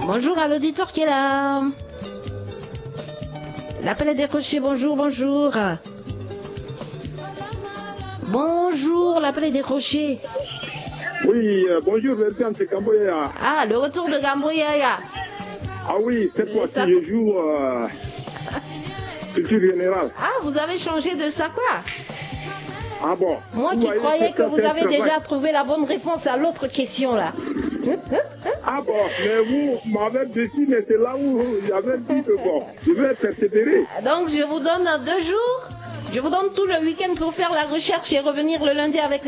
Bonjour à l'auditeur qui est là. L'appel est décroché. Bonjour, bonjour. Bonjour, l'appel est décroché. Oui, bonjour, Vincent, c'est Gamboya. Ah, le retour de Gamboya. Ah oui, cette fois-ci, je joue culture générale. Ah, vous avez changé de ça quoi? Ah bon? Moi qui croyais que vous avez déjà trouvé la bonne réponse à l'autre question là. Ah bon, mais vous m'avez dit, mais c'est là où j'avais dit que bon, je vais persévérer. Donc je vous donne 2 jours, je vous donne tout le week-end pour faire la recherche et revenir le lundi avec